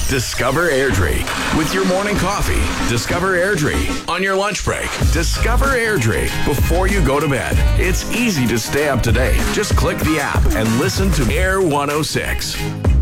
Discover Airdrie. With your morning coffee, discover Airdrie. On your lunch break, discover Airdrie. Before you go to bed, it's easy to stay up to date. Just click the app and listen to Air 106.